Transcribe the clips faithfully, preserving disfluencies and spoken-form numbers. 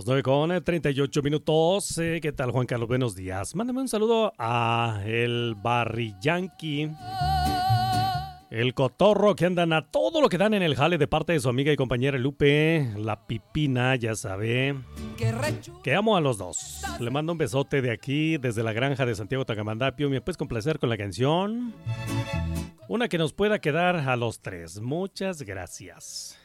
nueve con treinta y ocho minutos. Eh, ¿Qué tal, Juan Carlos? Buenos días. Mándame un saludo a el Barry Yankee, el Cotorro, que andan a todo lo que dan en el jale de parte de su amiga y compañera Lupe, la Pipina, ya sabe. Que amo a los dos. Le mando un besote de aquí, desde la granja de Santiago Tagamandapio. Me puedes complacer con la canción. Una que nos pueda quedar a los tres. Muchas gracias.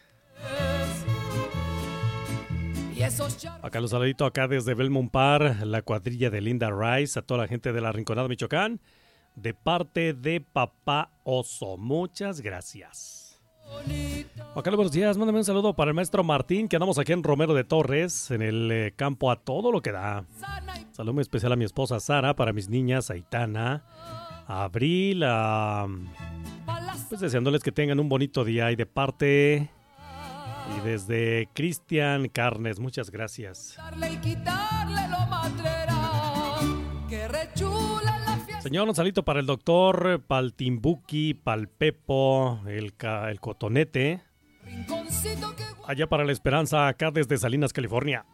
Acá los saludito acá desde Belmont Park, la cuadrilla de Linda Rice, a toda la gente de la Rinconada, Michoacán, de parte de Papá Oso. Muchas gracias. Acá buenos días, mándame un saludo para el maestro Martín, que andamos aquí en Romero de Torres, en el eh, campo a todo lo que da. Saludo muy especial a mi esposa Sara, para mis niñas Aitana, a Abril, a... pues deseándoles que tengan un bonito día, y de parte... y desde Cristian Carnes, muchas gracias. Señor, un salito para el doctor, para el Timbuki, para el Pepo, el, el Cotonete. Allá para la Esperanza, acá desde Salinas, California.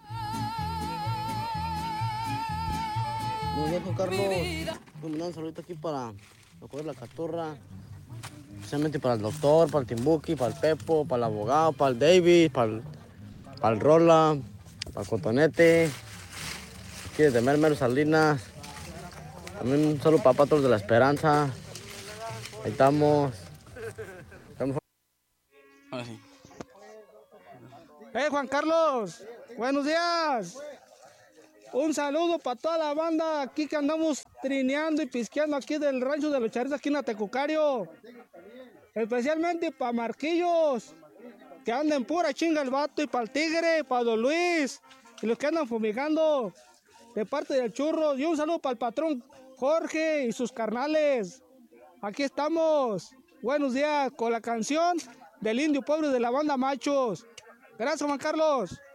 Muy bien, Juan Carlos. Un saludito aquí para recoger la catorra. Especialmente para el doctor, para el Timbuki, para el Pepo, para el abogado, para el David, para el, para el Rola, para el Cotonete. Aquí desde Mermero, Salinas. También un saludo para Patos de la Esperanza. Ahí estamos. estamos... Ah, sí. ¡Hey, Juan Carlos! ¡Buenos días! Un saludo para toda la banda aquí que andamos trineando y pisqueando aquí del rancho de los Charritos aquí en Atecucario. Especialmente para Marquillos, que andan pura chinga el vato, y para el Tigre, para Don Luis, y los que andan fumigando, de parte del Churro. Y un saludo para el patrón Jorge y sus carnales. Aquí estamos. Buenos días con la canción del Indio Pobre de la banda Machos. Gracias, Juan Carlos.